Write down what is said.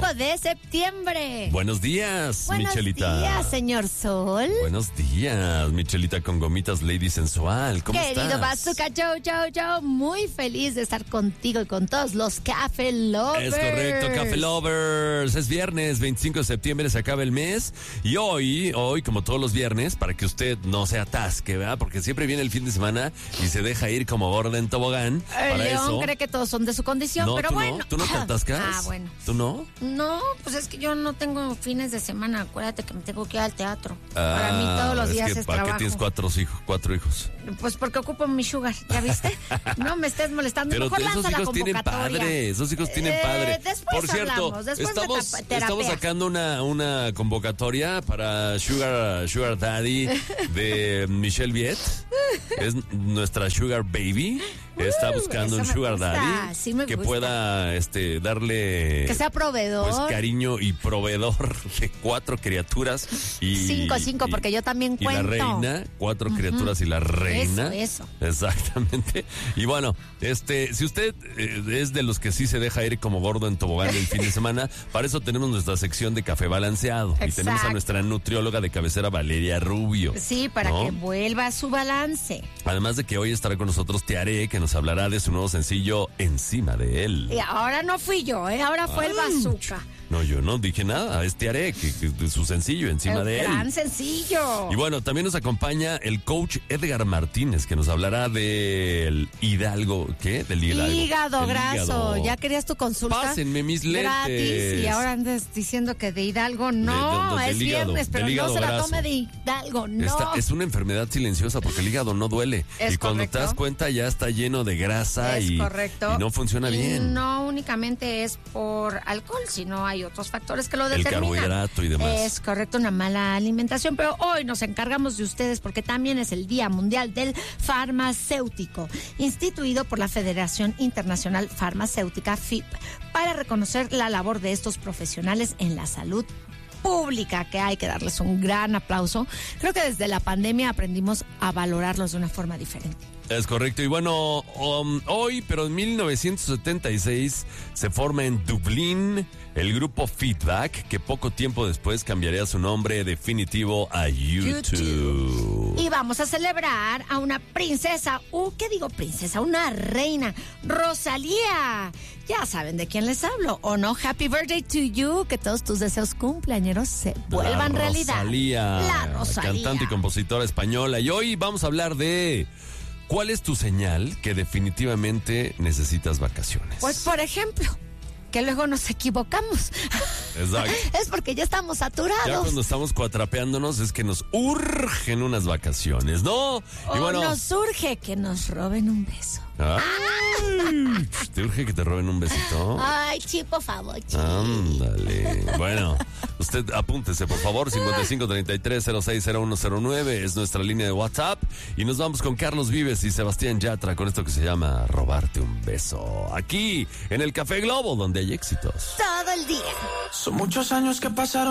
de septiembre. Buenos días, Michelita. Buenos días, señor Sol. Buenos días, Michelita con gomitas Lady Sensual. ¿Cómo estás? Querido Bazooka, yo, muy feliz de estar contigo y con todos los Café Lovers. Es correcto, Café Lovers. Es viernes, 25 de septiembre, se acaba el mes. Y hoy, como todos los viernes, para que usted no se atasque, ¿verdad? Porque siempre viene el fin de semana y se deja ir como gorda en tobogán. El León eso, cree que todos son de su condición, no, pero bueno. ¿Tú no te atascas? Ah, bueno. ¿Tú no? No, pues es que yo no tengo fines de semana. Acuérdate que me tengo que ir al teatro. Para mí todos los días es ¿para trabajo. qué tienes cuatro hijos? Pues porque ocupo mi sugar, ¿ya viste? No me estés molestando. Pero mejor esos lanza la hijos tienen convocatoria. padre, Después Por cierto, hablamos, después estamos sacando una convocatoria para Sugar Daddy de Michelle Viet. Es nuestra Sugar Baby. Está buscando un Sugar Daddy que pueda darle, que sea proveedor, pues, cariño y proveedor de 4 criaturas y 5, porque yo también cuento. Y la reina, 4 criaturas y la reina. Eso. Exactamente. Y bueno, si usted es de los que sí se deja ir como gordo en tobogán el fin de semana, para eso tenemos nuestra sección de Café Balanceado. Exacto. Y tenemos a nuestra nutrióloga de cabecera, Valeria Rubio. Sí, para que vuelva a su balance. Además de que hoy estará con nosotros Tiare, que nos hablará de su nuevo sencillo Encima de él. Y ahora no fui yo, ahora fue el Bazooka. No, yo no dije nada, es Tiare, que su sencillo Encima de él. Gran sencillo. Y bueno, también nos acompaña el coach Edgar Martínez, que nos hablará del hígado. Hígado graso. ¿Ya querías tu consulta? Pásenme mis lentes. Gratis, y ahora andas diciendo que de Hidalgo no, es hígado, viernes, pero no se la tome de Hidalgo, no. Es una enfermedad silenciosa porque el hígado no duele. Es y cuando correcto. te das cuenta ya está lleno de grasa y no funciona bien. No únicamente es por alcohol, sino hay otros factores que lo determinan. El carbohidrato y demás. Es correcto, una mala alimentación, pero hoy nos encargamos de ustedes porque también es el Día Mundial del Farmacéutico, instituido por la Federación Internacional Farmacéutica, FIP, para reconocer la labor de estos profesionales en la salud pública, que hay que darles un gran aplauso. Creo que desde la pandemia aprendimos a valorarlos de una forma diferente. Es correcto. Y bueno, hoy, pero en 1976, se forma en Dublín el grupo Feedback, que poco tiempo después cambiaría su nombre definitivo a YouTube. Y vamos a celebrar a una princesa, ¿qué digo princesa? Una reina, Rosalía. Ya saben de quién les hablo, ¿o no? Happy birthday to you, que todos tus deseos cumpleañeros se vuelvan realidad. La Rosalía. Cantante y compositora española. Y hoy vamos a hablar de... ¿cuál es tu señal que definitivamente necesitas vacaciones? Pues, por ejemplo, que luego nos equivocamos. Exacto. Es porque ya estamos saturados. Ya cuando estamos cuatrapeándonos es que nos urgen unas vacaciones, ¿no? Y bueno, nos urge que nos roben un beso. Ay, ¿te urge que te roben un besito? Ay, por favor, ándale. Bueno, usted apúntese, por favor, 5533-060109 es nuestra línea de WhatsApp. Y nos vamos con Carlos Vives y Sebastián Yatra con esto que se llama Robarte un beso. Aquí, en el Café Globo, donde hay éxitos. Todo el día. Son muchos años que pasaron.